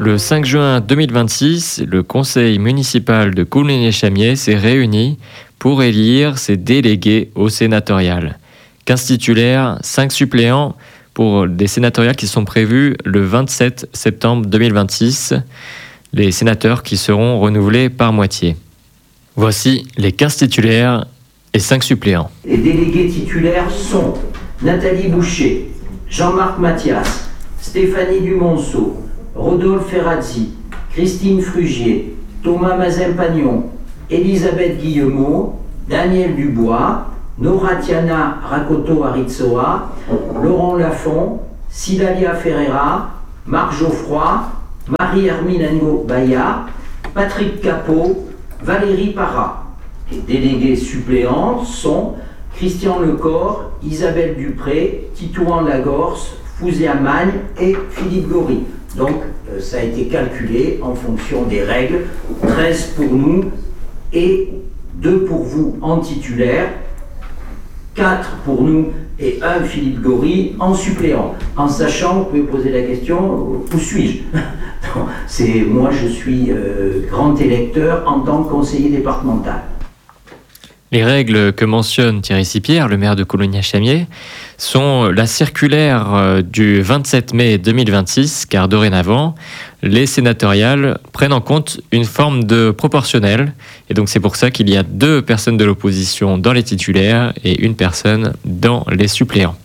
Le 5 juin 2026, le conseil municipal de Coulommiers-Chamiers s'est réuni pour élire ses délégués au sénatorial. 15 titulaires, 5 suppléants pour des sénatoriales qui sont prévus le 27 septembre 2026. Les sénateurs qui seront renouvelés par moitié. Voici les 15 titulaires et 5 suppléants. Les délégués titulaires sont Nathalie Boucher, Jean-Marc Mathias, Stéphanie Dumonceau, Rodolphe Ferrazzi, Christine Frugier, Thomas Mazin-Pagnon, Elisabeth Guillemot, Daniel Dubois, Noratiana Rakoto-Aritsoa, Laurent Lafont, Sidalia Ferreira, Marc Geoffroy, Marie-Hermine Ngo-Baya, Patrick Capot, Valérie Parra. Les délégués suppléants sont Christian Lecor, Isabelle Dupré, Titouan Lagorce, Fouzia Magne et Philippe Gory. Donc ça a été calculé en fonction des règles, 13 pour nous et 2 pour vous en titulaire, 4 pour nous et 1 Philippe Gory en suppléant. En sachant, vous pouvez poser la question, où suis-je? Moi je suis grand électeur en tant que conseiller départemental. Les règles que mentionne Thierry Sipierre, le maire de Coulommiers-Chamiers, sont la circulaire du 27 mai 2026, car dorénavant, les sénatoriales prennent en compte une forme de proportionnel. Et donc c'est pour ça qu'il y a 2 personnes de l'opposition dans les titulaires et 1 personne dans les suppléants.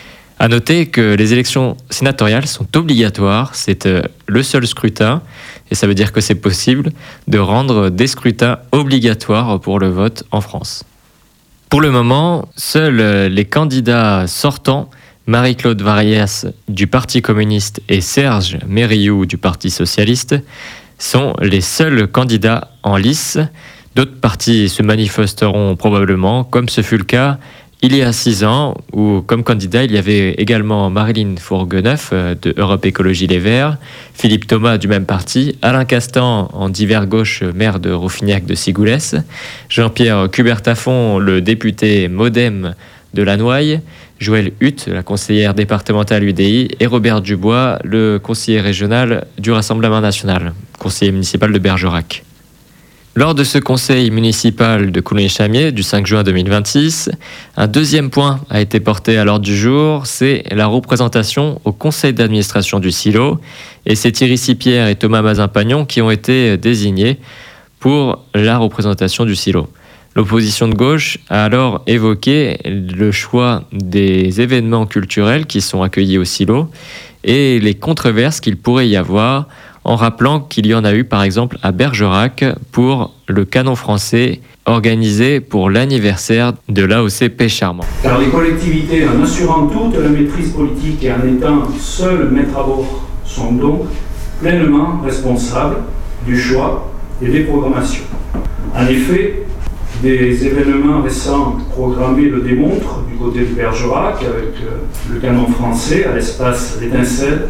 À noter que les élections sénatoriales sont obligatoires, c'est le seul scrutin, et ça veut dire que c'est possible de rendre des scrutins obligatoires pour le vote en France. Pour le moment, seuls les candidats sortants, Marie-Claude Varias du Parti communiste et Serge Mériou du Parti socialiste, sont les seuls candidats en lice. D'autres partis se manifesteront probablement, comme ce fut le cas il y a 6 ans, où comme candidat, il y avait également Marilyn Fourgueneuf de Europe Écologie Les Verts, Philippe Thomas du même parti, Alain Castan en divers gauche, maire de Rouffignac de Sigoulès, Jean-Pierre Cubertafond, le député MoDem de Lannoy, Joëlle Hutte, la conseillère départementale UDI, et Robert Dubois, le conseiller régional du Rassemblement national, conseiller municipal de Bergerac. Lors de ce conseil municipal de Coulommiers-Chamiers du 5 juin 2026, un deuxième point a été porté à l'ordre du jour, c'est la représentation au conseil d'administration du silo. Et c'est Thierry Sipierre et Thomas Mazin-Pagnon qui ont été désignés pour la représentation du silo. L'opposition de gauche a alors évoqué le choix des événements culturels qui sont accueillis au silo et les controverses qu'il pourrait y avoir, en rappelant qu'il y en a eu par exemple à Bergerac pour le canon français organisé pour l'anniversaire de l'AOC Pêche-Charmant. Car les collectivités, en assurant toute la maîtrise politique et en étant seules maîtres à bord, sont donc pleinement responsables du choix et des programmations. En effet, des événements récents programmés le démontrent du côté de Bergerac avec le canon français à l'espace L'Étincelle.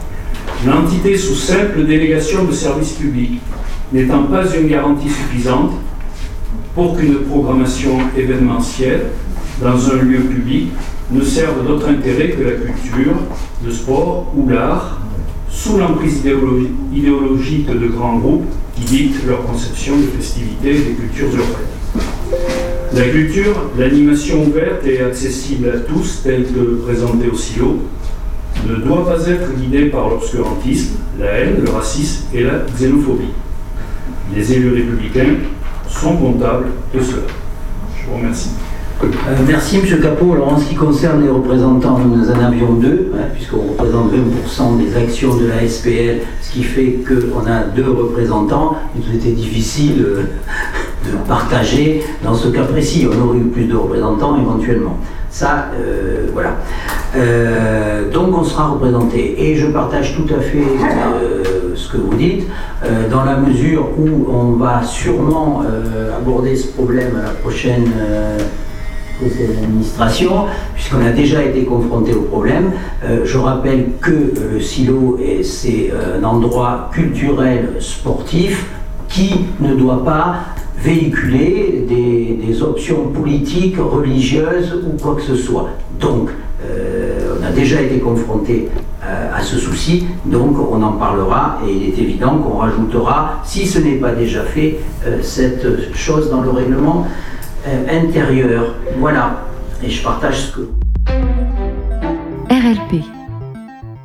L'entité sous simple délégation de service public n'étant pas une garantie suffisante pour qu'une programmation événementielle dans un lieu public ne serve d'autre intérêt que la culture, le sport ou l'art, sous l'emprise idéologique de grands groupes qui dictent leur conception de festivités et des cultures urbaines. La culture, l'animation ouverte et accessible à tous, telle que présentée au silo, ne doit pas être guidée par l'obscurantisme, la haine, le racisme et la xénophobie. Les élus républicains sont comptables de cela. Je vous remercie. Merci M. Capot. Alors en ce qui concerne les représentants, nous en avions 2, puisqu'on représente 20% des actions de la SPL, ce qui fait qu'on a 2 représentants. Il était difficile de partager dans ce cas précis. On aurait eu plus de représentants éventuellement. Ça, voilà. Donc on sera représenté. Et je partage tout à fait ce que vous dites, dans la mesure où on va sûrement aborder ce problème à la prochaine conseil d'administration, puisqu'on a déjà été confronté au problème. Je rappelle que le silo, c'est un endroit culturel sportif qui ne doit pas véhiculer des options politiques, religieuses ou quoi que ce soit. Donc, on a déjà été confronté à à ce souci, donc on en parlera et il est évident qu'on rajoutera, si ce n'est pas déjà fait, cette chose dans le règlement intérieur. Voilà, et je partage ce que... RLP.